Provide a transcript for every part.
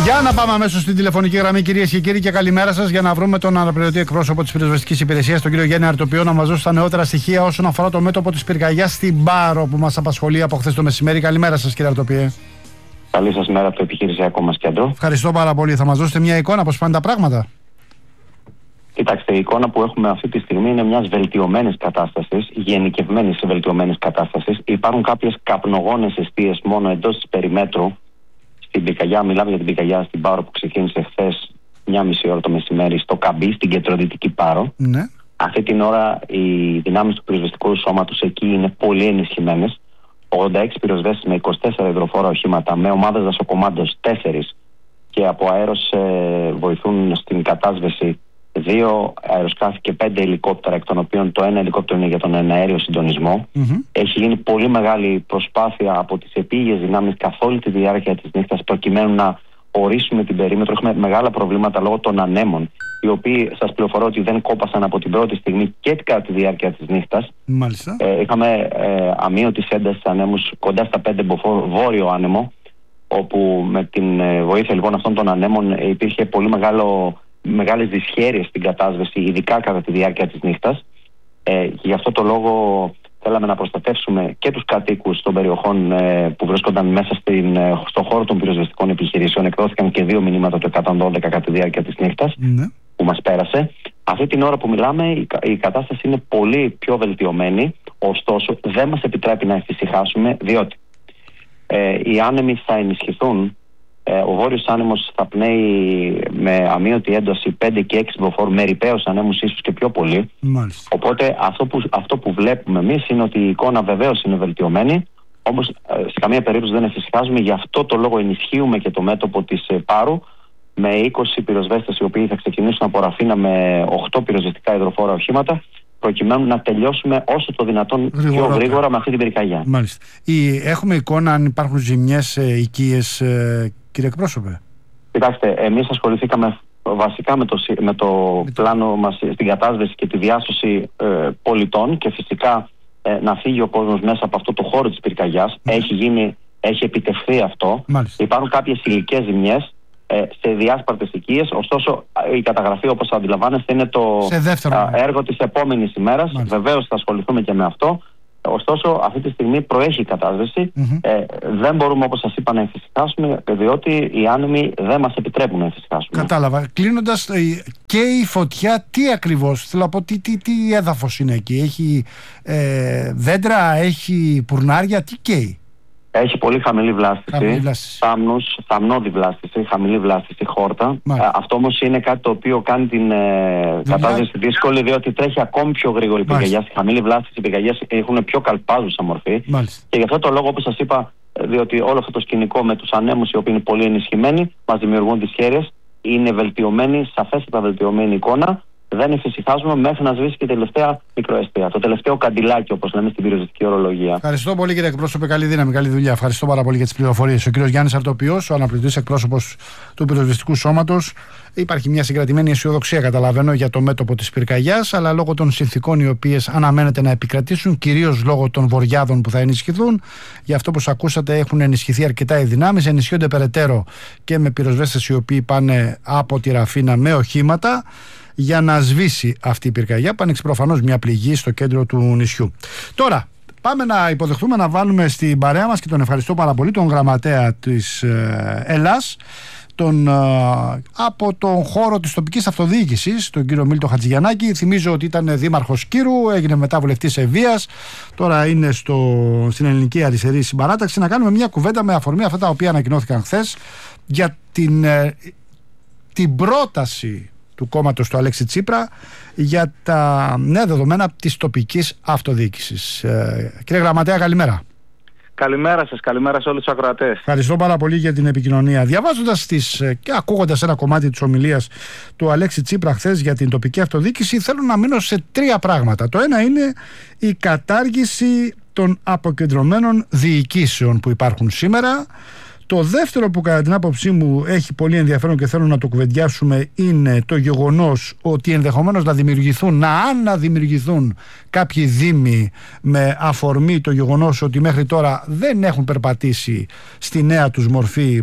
Για να πάμε αμέσως στην τηλεφωνική γραμμή, κυρίες και κύριοι, και καλημέρα σας, για να βρούμε τον αναπληρωτή εκπρόσωπο της πυροσβεστικής υπηρεσίας, τον κύριο Γιάννη Αρτοπιό, να μας δώσει τα νεότερα στοιχεία όσον αφορά το μέτωπο της πυρκαγιάς στην Πάρο που μας απασχολεί από χθες το μεσημέρι. Καλημέρα σας, κύριε Αρτοπιέ. Καλή σας μέρα από το επιχειρησιακό μας κέντρο. Ευχαριστώ πάρα πολύ. Θα μας δώσετε μια εικόνα πώς πάνε τα πράγματα? Κοιτάξτε, η εικόνα που έχουμε αυτή τη στιγμή είναι μιας βελτιωμένης κατάστασης, γενικευμένης βελτιωμένης κατάστασης. Υπάρχουν κάποιες καπνογόνες εστίες μόνο εντός της περιμέτρου στην πυρκαγιά. Μιλάμε για την πυρκαγιά στην Πάρο που ξεκίνησε χθες 1,5 ώρα το μεσημέρι στο Καμπί, στην κεντροδυτική Πάρο. Ναι. Αυτή την ώρα οι δυνάμεις του πυροσβεστικού σώματος εκεί είναι πολύ ενισχυμένες. 86 πυροσβέστες με 24 υδροφόρα οχήματα, με ομάδες δασοκομάντος 4 και από αέρος βοηθούν στην κατάσβεση 2 αεροσκάφη και 5 ελικόπτερα, εκ των οποίων το ένα ελικόπτερο είναι για τον εναέριο συντονισμό. Έχει γίνει πολύ μεγάλη προσπάθεια από τις επίγειες δυνάμεις καθ' όλη τη διάρκεια της νύχτας προκειμένου να ορίσουμε την περίμετρο. Έχουμε μεγάλα προβλήματα λόγω των ανέμων, οι οποίοι, σας πληροφορώ, ότι δεν κόπασαν από την πρώτη στιγμή και κατά τη διάρκεια της νύχτας. Μάλιστα. Είχαμε αμύωτης έντασης ανέμους κοντά στα 5 μποφόρ βόρειο άνεμο, όπου με την βοήθεια λοιπόν αυτών των ανέμων υπήρχε πολύ μεγάλες δυσχέρειες στην κατάσβεση, ειδικά κατά τη διάρκεια της νύχτας. Και γι' αυτό το λόγο θέλαμε να προστατεύσουμε και τους κατοίκους των περιοχών που βρίσκονταν μέσα στον χώρο των πυροσβεστικών επιχειρήσεων. Εκδόθηκαν και 2 μηνύματα του 112 κατά τη διάρκεια της νύχτας που μας πέρασε. Αυτή την ώρα που μιλάμε η κατάσταση είναι πολύ πιο βελτιωμένη, ωστόσο δεν μας επιτρέπει να εφησυχάσουμε, διότι οι άνεμοι θα ενισχυθούν. Ο βόρειος άνεμος θα πνέει με αμύωτη ένταση 5 και 6 μποφόρ, με ρηπαίους ανέμους ίσως και πιο πολύ. Μάλιστα. Οπότε αυτό που βλέπουμε εμείς είναι ότι η εικόνα βεβαίως είναι βελτιωμένη, όμως σε καμία περίπτωση δεν εφησυχάζουμε. Γι' αυτό το λόγο ενισχύουμε και το μέτωπο της Πάρου με 20 πυροσβέστες, οι οποίοι θα ξεκινήσουν από Ραφίνα με 8 πυροσβεστικά υδροφόρα οχήματα, προκειμένου να τελειώσουμε όσο το δυνατόν πιο γρήγορα με αυτή την πυρκαγιά. Μάλιστα. Έχουμε εικόνα αν υπάρχουν ζημιές οικίες, κύριε εκπρόσωπε? Κοιτάξτε, εμείς ασχοληθήκαμε βασικά με το πλάνο μας στην κατάσβεση και τη διάσωση πολιτών και φυσικά να φύγει ο κόσμος μέσα από αυτό το χώρο της πυρκαγιάς. Έχει επιτευχθεί αυτό. Μάλιστα. Υπάρχουν κάποιες υλικές ζημιές σε διάσπαρτες οικίες, ωστόσο η καταγραφή, όπως αντιλαμβάνεστε, είναι το έργο της επόμενης ημέρας. Βεβαίως θα ασχοληθούμε και με αυτό. Ωστόσο, αυτή τη στιγμή προέχει η κατάσβεση. Δεν μπορούμε, όπως σας είπα, να εφησυχάσουμε, διότι οι άνεμοι δεν μας επιτρέπουν να εφησυχάσουμε. Κατάλαβα. Κλείνοντας, και η φωτιά, τι ακριβώς, θέλω να πω, τι έδαφος είναι εκεί? Έχει δέντρα, έχει πουρνάρια, τι καίει? Έχει πολύ χαμηλή βλάστηση, θαμνώδη βλάστηση, χαμηλή βλάστηση, χόρτα. Αυτό όμως είναι κάτι το οποίο κάνει την κατάσταση δύσκολη, διότι τρέχει ακόμη πιο γρήγορη η πυρκαγιά. Στη χαμηλή βλάστηση οι πυρκαγιές έχουν πιο καλπάζουσα μορφή. Και γι' αυτό το λόγο, όπως σας είπα, διότι όλο αυτό το σκηνικό με τους ανέμους, οι οποίοι είναι πολύ ενισχυμένοι, μας δημιουργούν δυσχέρειες. Είναι βελτιωμένη, σαφέστατα βελτιωμένη εικόνα. Δεν εφησυχάζουμε μέχρι να σβήσει και η τελευταία μικροαιστεία. Το τελευταίο καντιλάκι, όπως λέμε στην πυροσβεστική ορολογία. Ευχαριστώ πολύ, κύριε εκπρόσωπε. Καλή δύναμη, καλή δουλειά. Ευχαριστώ πάρα πολύ για τις πληροφορίες. Ο κύριος Γιάννης Αρτοπιός, ο αναπληρωτής εκπρόσωπος του πυροσβεστικού σώματος. Υπάρχει μια συγκρατημένη αισιοδοξία, καταλαβαίνω, για το μέτωπο της πυρκαγιάς, αλλά λόγω των συνθηκών οι οποίες αναμένεται να επικρατήσουν, κυρίως λόγω των βοριάδων που θα ενισχυθούν. Γι' αυτό, όπως ακούσατε, έχουν ενισχυθεί αρκετά οι δυνάμεις. Ενισχύονται περαιτέρω και με πυροσβέστες οι οποίοι πάνε από τη Ραφίνα με οχήματα, για να σβήσει αυτή η πυρκαγιά που άνοιξε προφανώς μια πληγή στο κέντρο του νησιού. Τώρα, πάμε να υποδεχτούμε να βάλουμε στην παρέα μας, και τον ευχαριστώ πάρα πολύ, τον γραμματέα της Ελλάς, από τον χώρο της τοπικής αυτοδιοίκησης, τον κύριο Μίλτο Χατζηγιαννάκη. Θυμίζω ότι ήταν δήμαρχος Κύρου, έγινε μετά βουλευτής Ευβοίας, τώρα είναι στην Ελληνική Αριστερή Συμπαράταξη. Να κάνουμε μια κουβέντα με αφορμή αυτά τα οποία ανακοινώθηκαν χθες για την πρόταση του κόμματος του Αλέξη Τσίπρα για τα νέα δεδομένα της τοπικής αυτοδιοίκησης. Κύριε Γραμματέα, καλημέρα. Καλημέρα σας, καλημέρα σε όλους τους ακροατές. Ευχαριστώ πάρα πολύ για την επικοινωνία. Διαβάζοντας και ακούγοντας ένα κομμάτι της ομιλίας του Αλέξη Τσίπρα χθες για την τοπική αυτοδιοίκηση, θέλω να μείνω σε 3 πράγματα. Το ένα είναι η κατάργηση των αποκεντρωμένων διοικήσεων που υπάρχουν σήμερα. Το δεύτερο που κατά την άποψή μου έχει πολύ ενδιαφέρον και θέλω να το κουβεντιάσουμε είναι το γεγονός ότι ενδεχομένως να αναδημιουργηθούν κάποιοι δήμοι με αφορμή το γεγονός ότι μέχρι τώρα δεν έχουν περπατήσει στη νέα τους μορφή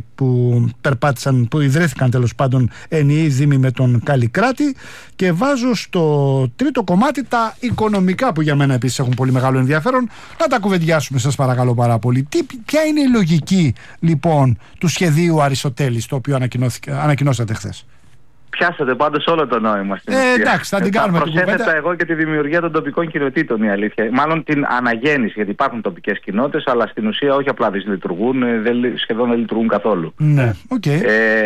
που ιδρύθηκαν τέλος πάντων ενιαίοι δήμοι με τον Καλλικράτη, και βάζω στο τρίτο κομμάτι τα οικονομικά που για μένα επίσης έχουν πολύ μεγάλο ενδιαφέρον. Να τα κουβεντιάσουμε, σας παρακαλώ πάρα πολύ. Ποια είναι η λογική λοιπόν του σχεδίου Αριστοτέλης, το οποίο ανακοινώσατε χθες? Πιάσατε πάντως όλο το νόημα στην ουσία. Εντάξει, θα την κάνουμε την κουβέντα. Προσέθετα εγώ και τη δημιουργία των τοπικών κοινοτήτων, η αλήθεια. Μάλλον την αναγέννηση, γιατί υπάρχουν τοπικές κοινότητες, αλλά στην ουσία όχι απλά δυσλειτουργούν, σχεδόν δεν λειτουργούν καθόλου. Ναι, okay.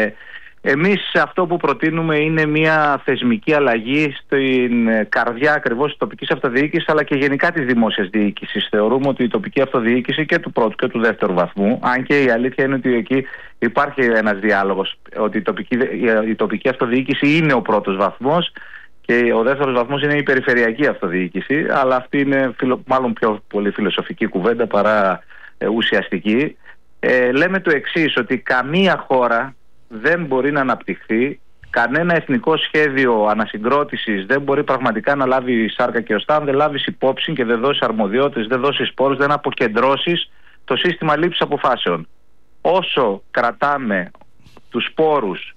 Εμείς αυτό που προτείνουμε είναι μια θεσμική αλλαγή στην καρδιά ακριβώς της τοπικής αυτοδιοίκησης, αλλά και γενικά της δημόσιας διοίκησης. Θεωρούμε ότι η τοπική αυτοδιοίκηση και του πρώτου και του δεύτερου βαθμού, αν και η αλήθεια είναι ότι εκεί υπάρχει ένας διάλογος, ότι η τοπική αυτοδιοίκηση είναι ο πρώτος βαθμός και ο δεύτερος βαθμός είναι η περιφερειακή αυτοδιοίκηση, αλλά αυτή είναι μάλλον πιο πολύ φιλοσοφική κουβέντα παρά ουσιαστική. Λέμε το εξής, ότι καμία χώρα δεν μπορεί να αναπτυχθεί, κανένα εθνικό σχέδιο ανασυγκρότησης δεν μπορεί πραγματικά να λάβει σάρκα και οστά αν δεν λάβεις υπόψη και δεν δώσεις αρμοδιότητες, δεν δώσεις πόρους, δεν αποκεντρώσεις το σύστημα λήψης αποφάσεων. Όσο κρατάμε τους πόρους,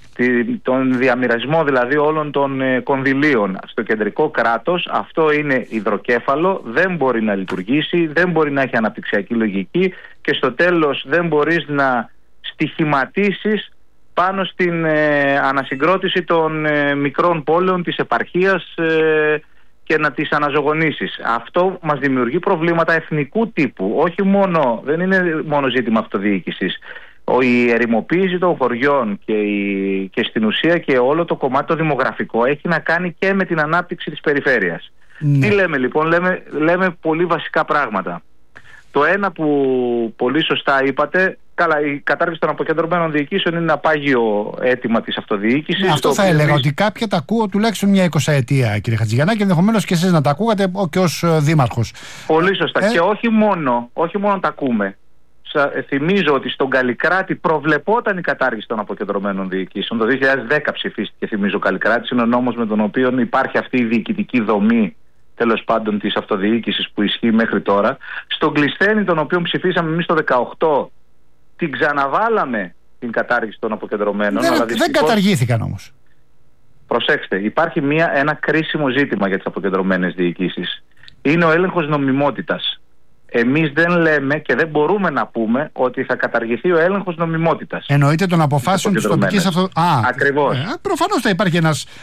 τον διαμοιρασμό δηλαδή όλων των κονδυλίων στο κεντρικό κράτος, αυτό είναι υδροκέφαλο, δεν μπορεί να λειτουργήσει, δεν μπορεί να έχει αναπτυξιακή λογική και στο τέλος δεν μπορείς να στοιχηματίσεις πάνω στην ανασυγκρότηση των μικρών πόλεων της επαρχίας και να τις αναζωογονήσεις. Αυτό μας δημιουργεί προβλήματα εθνικού τύπου. Όχι μόνο, δεν είναι μόνο ζήτημα αυτοδιοίκησης. Η ερημοποίηση των χωριών και στην ουσία και όλο το κομμάτι το δημογραφικό έχει να κάνει και με την ανάπτυξη της περιφέρειας. Τι λέμε λοιπόν? Λέμε πολύ βασικά πράγματα. Το ένα που πολύ σωστά είπατε, καλά, η κατάργηση των αποκεντρωμένων διοικήσεων είναι ένα πάγιο αίτημα της αυτοδιοίκησης. Αυτό θα έλεγα, ότι κάποια τα ακούω τουλάχιστον μια 20ετία, κύριε Χατζηγιαννάκη, και ενδεχομένως και εσείς να τα ακούγατε και ως δήμαρχος. Πολύ σωστά. Και όχι μόνο τα ακούμε. Θυμίζω ότι στον Καλλικράτη προβλεπόταν η κατάργηση των αποκεντρωμένων διοικήσεων. Το 2010 ψηφίστηκε, θυμίζω, ο Καλλικράτης. Είναι ο νόμος με τον οποίο υπάρχει αυτή η διοικητική δομή, τέλος πάντων, της αυτοδιοίκησης που ισχύει μέχρι τώρα. Στον Κλεισθένη, τον οποίο ψηφίσαμε εμείς το 2018, την ξαναβάλαμε την κατάργηση των αποκεντρωμένων. Δεν καταργήθηκαν όμως. Προσέξτε, υπάρχει ένα κρίσιμο ζήτημα για τις αποκεντρωμένες διοικήσεις. Είναι ο έλεγχος νομιμότητας. Εμείς δεν λέμε και δεν μπορούμε να πούμε ότι θα καταργηθεί ο έλεγχος νομιμότητας. Εννοείται των αποφάσεων της τοπικής αυτοδιοίκησης. Ακριβώς. Προφανώς θα υπάρχει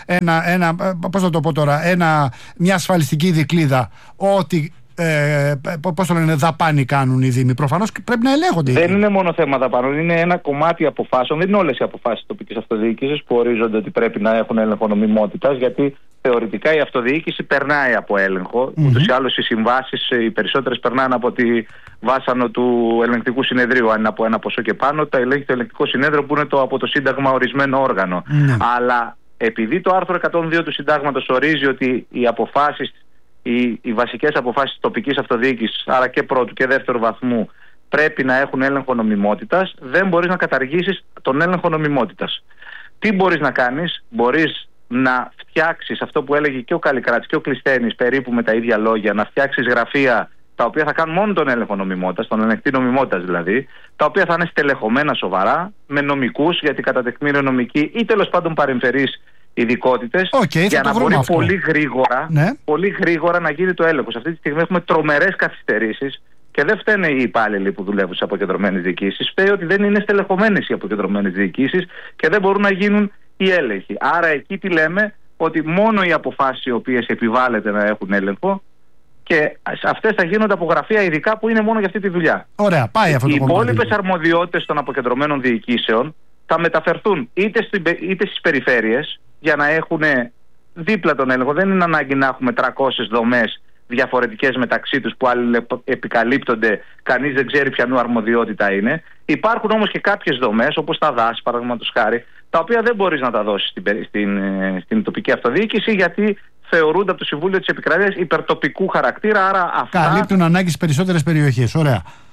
μια ασφαλιστική δικλίδα ότι πώς το λένε, δαπάνη κάνουν οι δήμοι. Προφανώς πρέπει να ελέγχονται. Δεν είναι μόνο θέμα δαπάνων, είναι ένα κομμάτι αποφάσεων. Δεν είναι όλες οι αποφάσεις της τοπικής αυτοδιοίκησης που ορίζονται ότι πρέπει να έχουν έλεγχο νομιμότητας, γιατί θεωρητικά η αυτοδιοίκηση περνάει από έλεγχο. Ούτως ή άλλως οι συμβάσεις, οι περισσότερες περνάνε από τη βάσανο του ελεγκτικού συνεδρίου. Αν είναι από ένα ποσό και πάνω, τα ελέγχει το ελεγκτικό συνέδριο που είναι από το Σύνταγμα ορισμένο όργανο. Αλλά επειδή το άρθρο 102 του Συντάγματος ορίζει ότι οι αποφάσεις, οι βασικές αποφάσεις της τοπικής αυτοδιοίκησης, άρα και πρώτου και δεύτερου βαθμού, πρέπει να έχουν έλεγχο νομιμότητας, δεν μπορείς να καταργήσεις τον έλεγχο νομιμότητας. Τι μπορείς να κάνεις? Μπορείς να φτιάξεις αυτό που έλεγε και ο Καλλικράτης και ο Κλεισθένης περίπου με τα ίδια λόγια, να φτιάξεις γραφεία τα οποία θα κάνουν μόνο τον έλεγχο νομιμότητας, τον ελεγκτή νομιμότητας δηλαδή, τα οποία θα είναι στελεχωμένα σοβαρά, με νομικούς, γιατί κατά τεκμήριο νομικοί ή τέλος πάντων παρεμφερείς ειδικότητες, για να μπορεί πολύ γρήγορα να γίνει το έλεγχος. Αυτή τη στιγμή έχουμε τρομερές καθυστερήσεις και δεν φταίνε οι υπάλληλοι που δουλεύουν σε αποκεντρωμένες διοικήσεις. Φταίει ότι δεν είναι στελεχωμένες οι αποκεντρωμένες διοικήσεις και δεν μπορούν να γίνουν οι έλεγχοι. Άρα εκεί τι λέμε? Ότι μόνο οι αποφάσεις οι οποίες επιβάλλεται να έχουν έλεγχο, και αυτές θα γίνονται από γραφεία ειδικά που είναι μόνο για αυτή τη δουλειά. Ωραία, πάει αυτό το κομμάτι. Οι υπόλοιπες αρμοδιότητες των αποκεντρωμένων διοικήσεων θα μεταφερθούν είτε στις περιφέρειες για να έχουν δίπλα τον έλεγχο. Δεν είναι ανάγκη να έχουμε 300 δομές διαφορετικές μεταξύ τους που άλλοι επικαλύπτονται, κανείς δεν ξέρει ποιανού αρμοδιότητα είναι. Υπάρχουν όμως και κάποιες δομές, όπως τα ΔΑΣ παραδείγματος χάρη, τα οποία δεν μπορείς να τα δώσεις στην τοπική αυτοδιοίκηση, γιατί θεωρούνται από το Συμβούλιο της Επικρατείας υπερτοπικού χαρακτήρα. Άρα αυτά καλύπτουν ανάγκη στις περισσότερες περιοχές. Ωραία.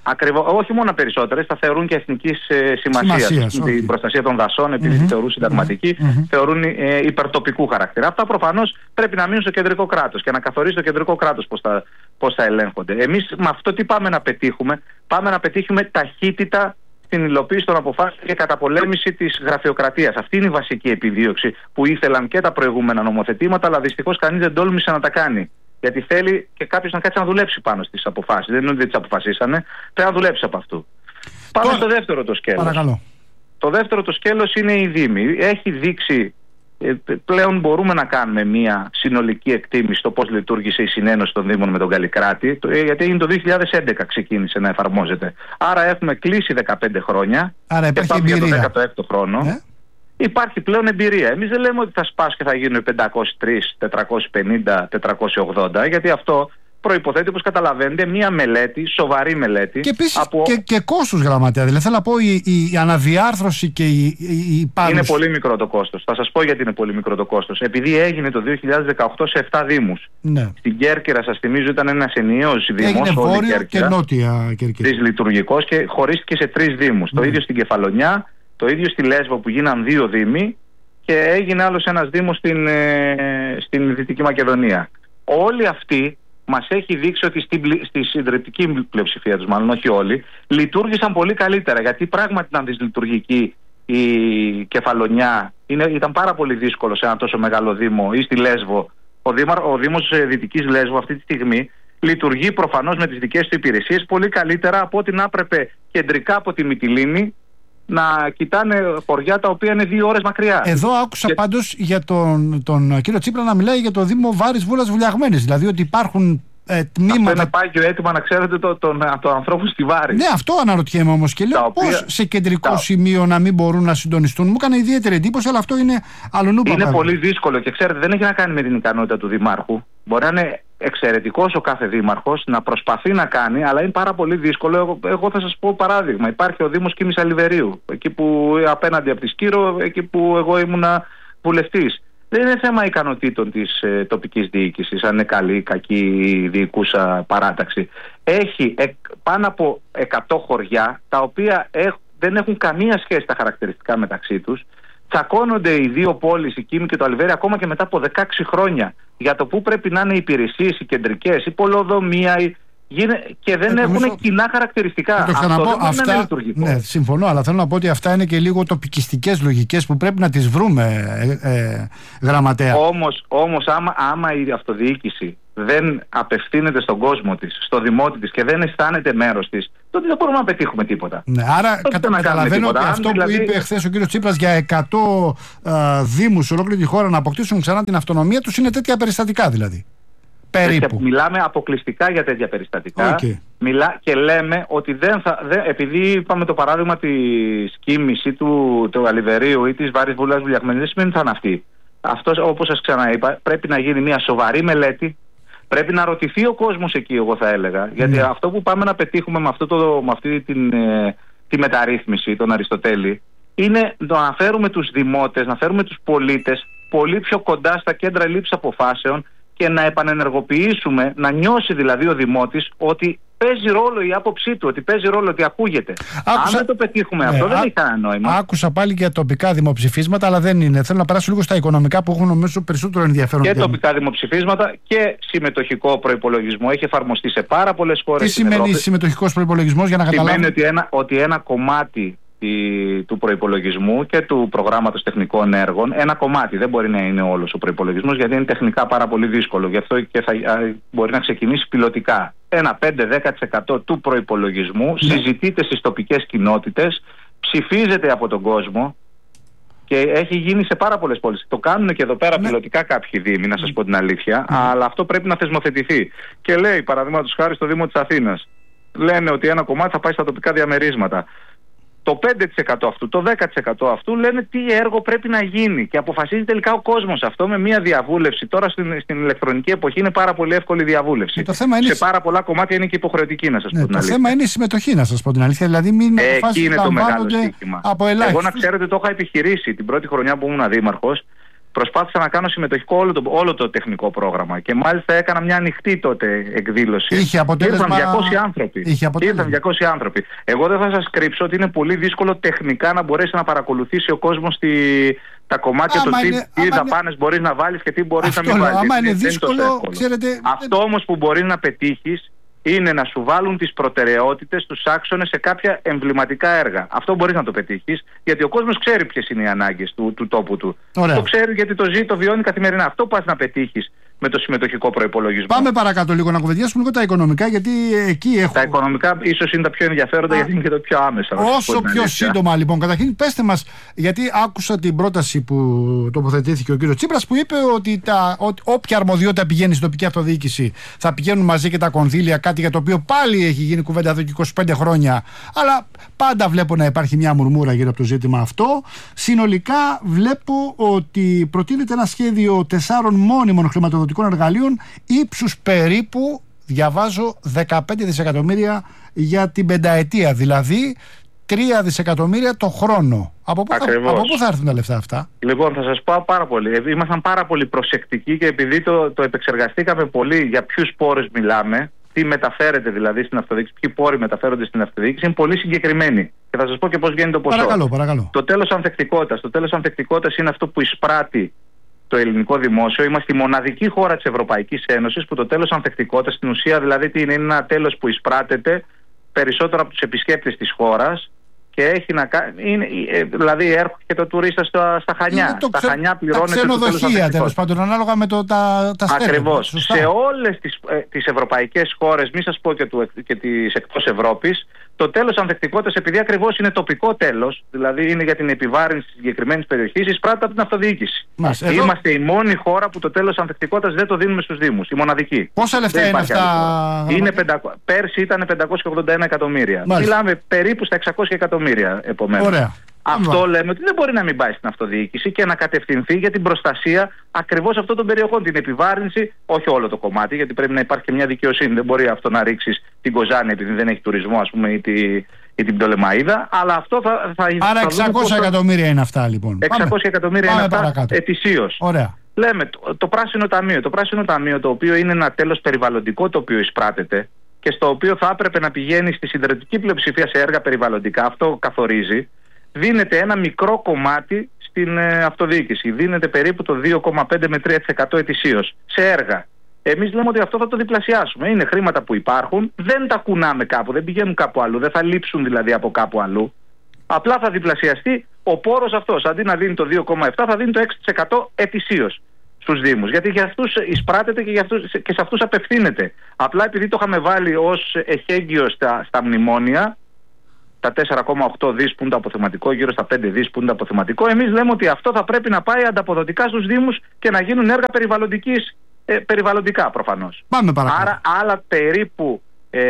όχι μόνο περισσότερες, θα θεωρούν και εθνικής σημασίας. Την προστασία των δασών, επειδή θεωρούν συνταγματική, θεωρούν υπερτοπικού χαρακτήρα. Αυτά προφανώς πρέπει να μείνουν στο κεντρικό κράτος και να καθορίσει το κεντρικό κράτος πώς θα ελέγχονται. Εμείς με αυτό τι πάμε να πετύχουμε? Πάμε να πετύχουμε ταχύτητα στην υλοποίηση των αποφάσεων και καταπολέμηση της γραφειοκρατίας. Αυτή είναι η βασική επιδίωξη που ήθελαν και τα προηγούμενα νομοθετήματα, αλλά δυστυχώς κανείς δεν τόλμησε να τα κάνει. Γιατί θέλει και κάποιος να κάτσει να δουλέψει πάνω στις αποφάσεις. Δεν είναι ότι δεν τις αποφασίσανε, πρέπει να δουλέψει από αυτού. Πάμε στο δεύτερο το σκέλος. Παρακαλώ. Το δεύτερο το σκέλος είναι η Δήμη. Έχει δείξει, πλέον μπορούμε να κάνουμε μια συνολική εκτίμηση στο πώς λειτουργήσε η συνένωση των Δήμων με τον Καλλικράτη, γιατί είναι το 2011 ξεκίνησε να εφαρμόζεται. Άρα έχουμε κλείσει 15 χρόνια. Άρα και πάμε για το 16ο χρόνο. Υπάρχει πλέον εμπειρία. Εμείς δεν λέμε ότι θα σπάσει και θα γίνουν 503, 450, 480, γιατί αυτό προϋποθέτει, όπως καταλαβαίνετε, μια μελέτη, σοβαρή μελέτη. Και επίσης και κόστος, γραμματέα. Δηλαδή θέλω να πω η αναδιάρθρωση και η πάγωση. Είναι πολύ μικρό το κόστος. Θα σας πω γιατί είναι πολύ μικρό το κόστος. Επειδή έγινε το 2018 σε 7 Δήμους. Ναι. Στην Κέρκυρα, σας θυμίζω, ήταν ένας ενιαίος Δήμος. Έγινε Βόρεια και Νότια Κέρκυρα. Δυσλειτουργικός και χωρίστηκε σε 3 Δήμους. Το ίδιο στην Κεφαλονιά, το ίδιο στη Λέσβο που γίναν 2 Δήμοι και έγινε άλλος ένας Δήμος στην Δυτική Μακεδονία. Όλοι αυτοί μας έχει δείξει ότι στη συντριπτική πλειοψηφία τους, μάλλον όχι όλοι, λειτουργήσαν πολύ καλύτερα. Γιατί πράγματι ήταν δυσλειτουργική η Κεφαλονιά. Ήταν πάρα πολύ δύσκολο σε ένα τόσο μεγάλο Δήμο, ή στη Λέσβο. Ο Δήμος Δυτικής Λέσβου αυτή τη στιγμή λειτουργεί προφανώς με τις δικές του υπηρεσίες πολύ καλύτερα από ό,τι να έπρεπε κεντρικά από τη Μυτιλήνη να κοιτάνε χωριά τα οποία είναι 2 ώρες μακριά. Εδώ άκουσα πάντως για τον κύριο Τσίπρα να μιλάει για το Δήμο Βάρης Βούλας Βουλιαγμένης. Δηλαδή ότι υπάρχουν τμήματα. Αυτό είναι πάγιο αίτημα να ξέρετε των ανθρώπων στη Βάρη. Ναι, αυτό αναρωτιέμαι όμως και λέω πώς σε κεντρικό σημείο να μην μπορούν να συντονιστούν. Μου έκανε ιδιαίτερη εντύπωση, αλλά αυτό είναι αλλονού. Είναι πολύ δύσκολο και ξέρετε, δεν έχει να κάνει με την ικανότητα του Δημάρχου. Μπορεί να είναι εξαιρετικός ο κάθε δήμαρχος, να προσπαθεί να κάνει, αλλά είναι πάρα πολύ δύσκολο. Εγώ θα σας πω παράδειγμα. Υπάρχει ο Δήμος Κίμης Αλιβερίου, εκεί που απέναντι από τη Σκύρο, εκεί που εγώ ήμουνα βουλευτής. Δεν είναι θέμα ικανοτήτων της τοπικής διοίκησης, αν είναι καλή ή κακή διοικούσα παράταξη. Έχει πάνω από 100 χωριά, τα οποία δεν έχουν καμία σχέση τα χαρακτηριστικά μεταξύ τους. Τσακώνονται οι 2 πόλεις, η Κίμη και το Αλιβέρι, ακόμα και μετά από 16 χρόνια, για το πού πρέπει να είναι οι υπηρεσίες, οι κεντρικές, η πολεοδομία, και δεν έχουν κοινά χαρακτηριστικά. Αυτό δεν είναι λειτουργικό. Ναι, συμφωνώ, αλλά θέλω να πω ότι αυτά είναι και λίγο τοπικιστικές λογικές που πρέπει να τις βρούμε, γραμματέα. Όμως άμα η αυτοδιοίκηση δεν απευθύνεται στον κόσμο της, στο δημότη της και δεν αισθάνεται μέρος της, τότε δεν μπορούμε να πετύχουμε τίποτα. Ναι, άρα καταλαβαίνω ότι αυτό που είπε χθες ο κύριος Τσίπρας για 100 δήμους σε ολόκληρη τη χώρα να αποκτήσουν ξανά την αυτονομία τους, είναι τέτοια περιστατικά δηλαδή. Περίπου. Μιλάμε αποκλειστικά για τέτοια περιστατικά. Και λέμε ότι επειδή είπαμε το παράδειγμα της Κίμης ή του Αλιβερίου ή της Βάρης Βούλας Βουλιαγμένης, δεν σημαίνει ότι θα είναι αυτή. Αυτό, όπως σας ξαναείπα, πρέπει να γίνει μια σοβαρή μελέτη. Πρέπει να ρωτηθεί ο κόσμος εκεί, εγώ θα έλεγα. Γιατί αυτό που πάμε να πετύχουμε με αυτή τη μεταρρύθμιση, τον Αριστοτέλη, είναι να φέρουμε τους δημότες, να φέρουμε τους πολίτες πολύ πιο κοντά στα κέντρα λήψης αποφάσεων και να επανενεργοποιήσουμε, να νιώσει δηλαδή ο δημότης ότι παίζει ρόλο η άποψή του, ότι παίζει ρόλο, ότι ακούγεται. Αν δεν το πετύχουμε αυτό, δεν έχει κανένα νόημα. Άκουσα πάλι για τοπικά δημοψηφίσματα, αλλά δεν είναι. Θέλω να περάσω λίγο στα οικονομικά που έχουν νομίζω περισσότερο ενδιαφέρον. Και τοπικά δημοψηφίσματα και συμμετοχικό προϋπολογισμό. Έχει εφαρμοστεί σε πάρα πολλές χώρες. Τι σημαίνει συμμετοχικός προϋπολογισμός, για να καταλάβουμε? Σημαίνει ότι ένα κομμάτι του προϋπολογισμού και του προγράμματος τεχνικών έργων, ένα κομμάτι, δεν μπορεί να είναι όλος ο προϋπολογισμός, γιατί είναι τεχνικά πάρα πολύ δύσκολο. Γι' αυτό και μπορεί να ξεκινήσει πιλωτικά. Ένα 5-10% του προϋπολογισμού συζητείται στις τοπικές κοινότητες, ψηφίζεται από τον κόσμο και έχει γίνει σε πάρα πολλές πόλεις. Το κάνουν και εδώ πέρα πιλωτικά κάποιοι δήμοι, να σας πω την αλήθεια, αλλά αυτό πρέπει να θεσμοθετηθεί. Και λέει, παραδείγματος χάρη, στο Δήμο της Αθήνας, λένε ότι ένα κομμάτι θα πάει στα τοπικά διαμερίσματα. Το 5% αυτού, το 10% αυτού λένε τι έργο πρέπει να γίνει και αποφασίζει τελικά ο κόσμος αυτό με μια διαβούλευση. Τώρα στην ηλεκτρονική εποχή είναι πάρα πολύ εύκολη διαβούλευση. Σε πάρα πολλά κομμάτια είναι και υποχρεωτική, να σας πω την αλήθεια. Το θέμα είναι η συμμετοχή, να σας πω την αλήθεια. Δηλαδή μην εκεί είναι το μεγάλο ζήτημα. Από εγώ, να ξέρετε, το είχα επιχειρήσει την πρώτη χρονιά που ήμουν δήμαρχος. προσπάθησα να κάνω συμμετοχικό όλο το τεχνικό πρόγραμμα και μάλιστα έκανα μια ανοιχτή τότε εκδήλωση. Είχε αποτέλεσμα. Ήρθαν 200 άνθρωποι. Ήρθαν 200 άνθρωποι. Εγώ δεν θα σας κρύψω ότι είναι πολύ δύσκολο τεχνικά να μπορέσει να παρακολουθήσει ο κόσμος τα κομμάτια, τι δαπάνες μπορείς να βάλεις και τι μπορείς να μην βάλεις. Άμα είναι δύσκολο, ξέρετε. Αυτό όμως που μπορείς να πετύχεις είναι να σου βάλουν τις προτεραιότητες, τους άξονες σε κάποια εμβληματικά έργα. Αυτό μπορείς να το πετύχεις, γιατί ο κόσμος ξέρει ποιες είναι οι ανάγκες του τόπου του. Ωραία. Το ξέρει γιατί το ζει, το βιώνει καθημερινά. Αυτό πας να πετύχεις με το συμμετοχικό προϋπολογισμό. Πάμε παρακάτω λίγο να κουβεντιάσουμε λίγο τα οικονομικά, γιατί εκεί έχω. Τα οικονομικά ίσως είναι τα πιο ενδιαφέροντα, γιατί είναι και το πιο άμεσα. Όσο πιο σύντομα λοιπόν. Καταρχήν, πέστε μας, γιατί άκουσα την πρόταση που τοποθετήθηκε ο κύριος Τσίπρας, που είπε ότι όποια αρμοδιότητα πηγαίνει στην τοπική αυτοδιοίκηση θα πηγαίνουν μαζί και τα κονδύλια, κάτι για το οποίο πάλι έχει γίνει κουβέντα εδώ και 25 χρόνια. Αλλά πάντα βλέπω να υπάρχει μια μουρμούρα γύρω από το ζήτημα αυτό. Συνολικά βλέπω ότι προτείνεται ένα σχέδιο 4 μόνιμων χρηματοδοτικών εργαλείων ύψους περίπου, διαβάζω, 15 δισεκατομμύρια για την πενταετία, δηλαδή 3 δισεκατομμύρια το χρόνο. Από πού θα έρθουν τα λεφτά αυτά? Λοιπόν, θα σας πω πάρα πολύ. Ήμασταν πάρα πολύ προσεκτικοί και επειδή το επεξεργαστήκαμε πολύ για ποιους πόρους μιλάμε, τι μεταφέρεται δηλαδή στην αυτοδιοίκηση, ποιοι πόροι μεταφέρονται στην αυτοδιοίκηση, είναι πολύ συγκεκριμένοι. Και θα σας πω και πώς γίνεται το ποσό. Παρακαλώ. Το τέλος ανθεκτικότητας. Το τέλος ανθεκτικότητας είναι αυτό που εισπράττει το ελληνικό δημόσιο. Είμαστε η μοναδική χώρα της Ευρωπαϊκής Ένωσης που το τέλος ανθεκτικότητας, στην ουσία δηλαδή τι είναι ένα τέλος που εισπράττεται περισσότερο από τους επισκέπτες της χώρας και έχει να κάνει. Δηλαδή έρχεται ο τουρίστας στα Χανιά. Στα Χανιά πληρώνεται. Τα ξενοδοχεία τέλος πάντων, ανάλογα με τα στέλνη. Ακριβώς. Σε όλες τις ευρωπαϊκές χώρες, μη σας πω και τις εκτός Ευρώπης, το τέλος ανθεκτικότητας, επειδή ακριβώς είναι τοπικό τέλος, δηλαδή είναι για την επιβάρυνση της συγκεκριμένης περιοχής, εισπράττεται από την αυτοδιοίκηση. Είμαστε η μόνη χώρα που το τέλος ανθεκτικότητας δεν το δίνουμε στους Δήμους. Η μοναδική. Πόσα λεφτά είναι αυτά? Πέρσι ήταν 581 εκατομμύρια. Μιλάμε περίπου στα 600 εκατομμύρια επομένως. Ωραία. Αυτό λέμε ότι δεν μπορεί να μην πάει στην αυτοδιοίκηση και να κατευθυνθεί για την προστασία ακριβώς αυτών των περιοχών. Την επιβάρυνση, όχι όλο το κομμάτι, γιατί πρέπει να υπάρχει και μια δικαιοσύνη. Δεν μπορεί αυτό να ρίξει την Κοζάνη επειδή δεν έχει τουρισμό, ας πούμε, ή την Πτολεμαΐδα. Αλλά αυτό θα. Άρα 600 εκατομμύρια είναι αυτά λοιπόν. 600 εκατομμύρια είναι αυτά ετησίως. Ωραία. Λέμε το Πράσινο Ταμείο. Το Πράσινο Ταμείο, το οποίο είναι ένα τέλος περιβαλλοντικό το οποίο εισπράτεται και στο οποίο θα έπρεπε να πηγαίνει στη συντριπτική πλειοψηφία σε έργα περιβαλλοντικά. Αυτό καθορίζει. Δίνεται ένα μικρό κομμάτι στην αυτοδιοίκηση. Δίνεται περίπου το 2,5 με 3% ετησίως σε έργα. Εμείς λέμε ότι αυτό θα το διπλασιάσουμε. Είναι χρήματα που υπάρχουν, δεν τα κουνάμε κάπου, δεν πηγαίνουν κάπου αλλού, δεν θα λείψουν δηλαδή από κάπου αλλού. Απλά θα διπλασιαστεί ο πόρος αυτός. Αντί να δίνει το 2,7 θα δίνει το 6% ετησίως στους Δήμους. Γιατί για αυτούς εισπράτεται και σε αυτούς απευθύνεται. Απλά επειδή το είχαμε βάλει ως εχέγγυο στα μνημόνια, τα 4,8 δις που είναι το αποθεματικό, γύρω στα 5 δις που είναι το αποθεματικό, εμείς λέμε ότι αυτό θα πρέπει να πάει ανταποδοτικά στους Δήμους και να γίνουν έργα περιβαλλοντικά προφανώς. Πάμε παρακάτω. Άρα άλλα περίπου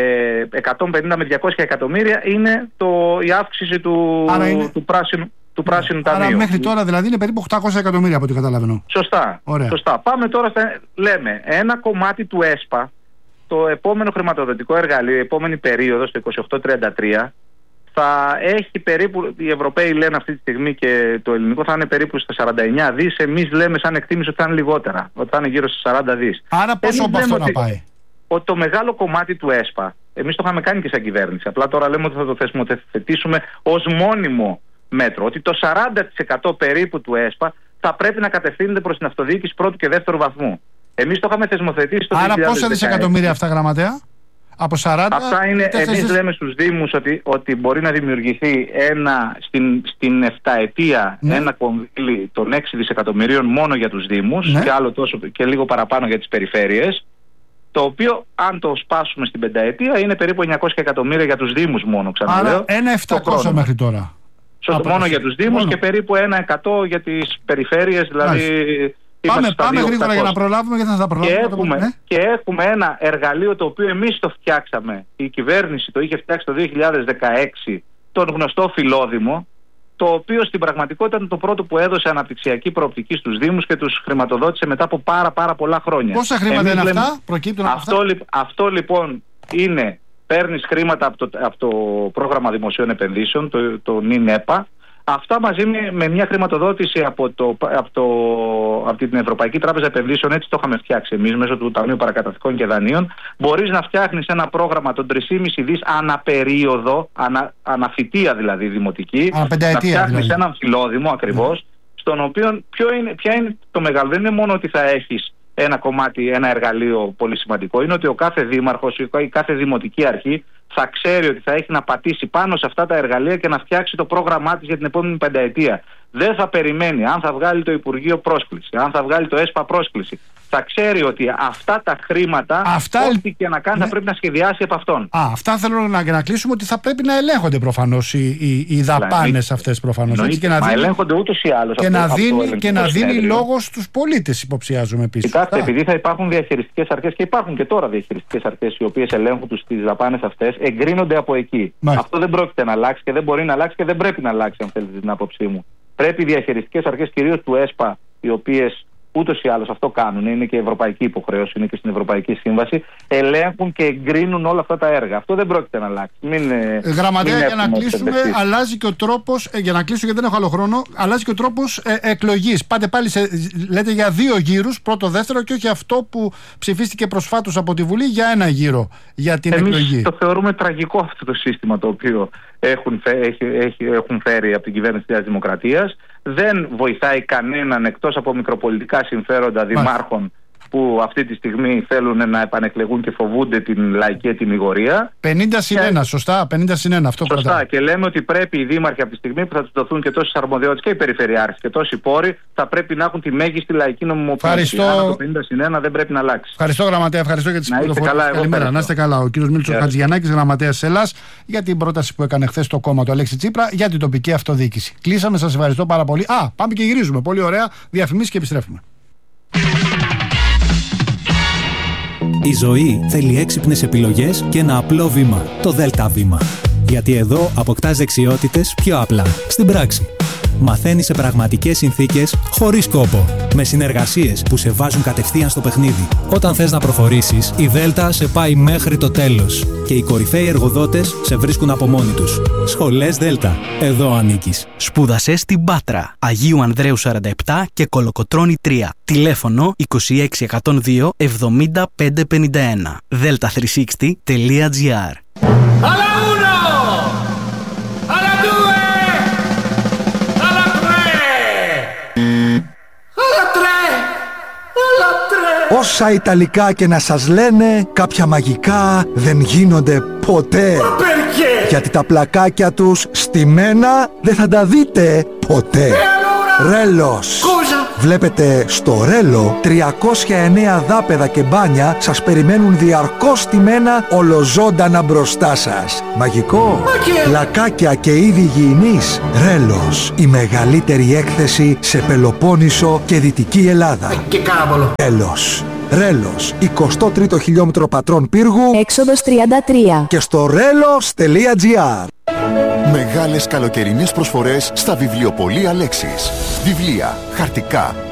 150 με 200 εκατομμύρια είναι η αύξηση του πράσινου ταμείου. Άρα μέχρι τώρα δηλαδή είναι περίπου 800 εκατομμύρια από ό,τι καταλαβαίνω. Σωστά. Πάμε τώρα λέμε ένα κομμάτι του ΕΣΠΑ, το επόμενο χρηματοδοτικό εργαλείο, η επόμενη περίοδος, το 28-33, θα έχει περίπου, οι Ευρωπαίοι λένε αυτή τη στιγμή και το ελληνικό θα είναι περίπου στα 49 δις, εμείς λέμε σαν εκτίμηση ότι θα είναι λιγότερα, ότι θα είναι γύρω στα 40 δις. Άρα πόσο από αυτό να πάει? Ότι το μεγάλο κομμάτι του ΕΣΠΑ, εμείς το είχαμε κάνει και σαν κυβέρνηση, απλά τώρα λέμε ότι θα το θεσμοθετήσουμε ως μόνιμο μέτρο, ότι το 40% περίπου του ΕΣΠΑ θα πρέπει να κατευθύνεται προς την αυτοδιοίκηση πρώτου και δεύτερου βαθμού. Εμείς το είχαμε θεσμοθετήσει το 2016. Άρα πόσα δισεκατομμύρια αυτά, γραμματέα? Από 40. Αυτά είναι, εμείς λέμε στους Δήμους ότι μπορεί να δημιουργηθεί στην 7ετία ένα κονδύλι των 6 δισεκατομμυρίων μόνο για τους Δήμους και άλλο τόσο και λίγο παραπάνω για τις περιφέρειες, το οποίο αν το σπάσουμε στην πενταετία είναι περίπου 900 εκατομμύρια για τους Δήμους μόνο, ξαναλέω. Άρα ένα 700 μέχρι τώρα. Μόνο για τους Δήμους και περίπου 1% για τις περιφέρειες, δηλαδή. Πάμε γρήγορα για να προλάβουμε, γιατί θα τα προλάβουμε. Και έχουμε ένα εργαλείο το οποίο εμείς το φτιάξαμε. Η κυβέρνηση το είχε φτιάξει το 2016, τον γνωστό Φιλόδημο, το οποίο στην πραγματικότητα ήταν το πρώτο που έδωσε αναπτυξιακή προοπτική στους Δήμους και τους χρηματοδότησε μετά από πάρα πολλά χρόνια. Πόσα χρήματα είναι αυτά, προκύπτουν από αυτά? Αυτό λοιπόν είναι, παίρνεις χρήματα από το πρόγραμμα δημοσίων επενδύσεων, το ΝΙΝΕΠΑ, Αυτά μαζί με μια χρηματοδότηση από την Ευρωπαϊκή Τράπεζα Επενδύσεων, έτσι το είχαμε φτιάξει εμείς μέσω του Ταμείου Παρακαταθήκων και Δανείων. Μπορείς να φτιάχνεις ένα πρόγραμμα των 3,5 δις αναπερίοδο, αναφοιτεία δηλαδή δημοτική, να φτιάχνεις δηλαδή έναν φιλόδημο ακριβώς, στον οποίο ποια είναι το μεγάλο. Δεν είναι μόνο ότι θα έχεις ένα κομμάτι, ένα εργαλείο πολύ σημαντικό, είναι ότι ο κάθε δήμαρχος ή η κάθε δημοτική αρχή θα ξέρει ότι θα έχει να πατήσει πάνω σε αυτά τα εργαλεία και να φτιάξει το πρόγραμμά της για την επόμενη πενταετία. Δεν θα περιμένει αν θα βγάλει το Υπουργείο πρόσκληση, αν θα βγάλει το ΕΣΠΑ πρόσκληση. Θα ξέρει ότι αυτά τα χρήματα, ό,τι και να κάνει, θα πρέπει να σχεδιάσει από αυτόν. Αυτά θέλω να κλείσουμε, ότι θα πρέπει να ελέγχονται προφανώς οι δαπάνες αυτές προφανώς. Ελέγχονται ούτως ή άλλως. Και να δίνει λόγο στους πολίτες, υποψιάζομαι επίσης. Κοιτάξτε, επειδή θα υπάρχουν διαχειριστικές αρχές, και υπάρχουν και τώρα διαχειριστικές αρχές οι οποίες ελέγχουν τις δαπάνες αυτές, εγκρίνονται από εκεί. Αυτό δεν πρόκειται να αλλάξει και δεν μπορεί να αλλάξει και δεν πρέπει να αλλάξει, αν θέλετε την άποψή μου. Πρέπει οι διαχειριστικές αρχές, κυρίως του ΕΣΠΑ, οι οποίες ούτως ή άλλως αυτό κάνουν, είναι και ευρωπαϊκή υποχρέωση, είναι και στην Ευρωπαϊκή Σύμβαση, ελέγχουν και εγκρίνουν όλα αυτά τα έργα. Αυτό δεν πρόκειται να αλλάξει. Γραμματέα, για να κλείσουμε, αλλάζει και ο τρόπος, για να κλείσω γιατί δεν έχω άλλο χρόνο, αλλάζει και ο τρόπος εκλογής. Πάτε πάλι λέτε για 2 γύρους, πρώτο, δεύτερο, και όχι αυτό που ψηφίστηκε προσφάτως από τη Βουλή για 1 γύρο για την εκλογή. Εμείς το θεωρούμε τραγικό αυτό το σύστημα το οποίο έχουν φέρει από την κυβέρνηση της Δημοκρατίας. Δεν βοηθάει κανέναν εκτός από μικροπολιτικά συμφέροντα δημάρχων που αυτή τη στιγμή θέλουν να επανεκλεγούν και φοβούνται την λαϊκή ετυμηγορία. 50-1, σωστά, 50-1, αυτό σωστά, κρατάει. Και λέμε ότι πρέπει οι δήμαρχοι από τη στιγμή που θα τους δοθούν και τόσες αρμοδιότητες και οι περιφερειάρχες και τόσοι πόροι, θα πρέπει να έχουν τη μέγιστη λαϊκή νομιμοποίηση. Το 50-1 δεν πρέπει να αλλάξει. Ευχαριστώ, Γραμματέα, ευχαριστώ για τις πληροφορίες. Καλημέρα, να είστε καλά. Ο κύριος Μίλτσος Χατζηγιαννάκης, Γραμματέας της Ελλάς, για την πρόταση που έκανε χθες το κόμμα του Αλέξη Τσίπρα για την τοπική αυτοδιοίκηση. Κλείσαμε, σας ευχαριστώ πάρα πολύ. Πάμε και γυρίζουμε. Πολύ ωραία. Διαφημίσεις και επιστρέφουμε. Η ζωή θέλει έξυπνες επιλογές και ένα απλό βήμα, το ΔΕΛΤΑ βήμα. Γιατί εδώ αποκτάς δεξιότητες πιο απλά, στην πράξη. Μαθαίνεις σε πραγματικές συνθήκες, χωρίς κόπο. Με συνεργασίες που σε βάζουν κατευθείαν στο παιχνίδι. Όταν θες να προχωρήσεις, η ΔΕΛΤΑ σε πάει μέχρι το τέλος. Και οι κορυφαίοι εργοδότες σε βρίσκουν από μόνοι τους. Σχολές ΔΕΛΤΑ. Εδώ ανήκεις. Σπούδασε στην Πάτρα, Αγίου Ανδρέου 47 και Κολοκοτρώνη 3. Τηλέφωνο 26102 7551. delta360.gr. Όσα Ιταλικά και να σας λένε, κάποια μαγικά δεν γίνονται ποτέ. Γιατί τα πλακάκια τους στημένα δεν θα τα δείτε ποτέ. Ρέλος. Βλέπετε, στο Ρέλο 309 δάπεδα και μπάνια σας περιμένουν διαρκώς στημένα ολοζώντανα μπροστά σας. Μαγικό. Πλακάκια και είδη υγιεινής. Ρέλος. Η μεγαλύτερη έκθεση σε Πελοπόννησο και Δυτική Ελλάδα. Ρέλος. Ρέλος, 23ο χιλιόμετρο Πατρών Πύργου, έξοδος 33, και στο relos.gr. Μεγάλες καλοκαιρινές προσφορές στα βιβλιοπωλεία Αλέξης. Βιβλία, χαρτικά,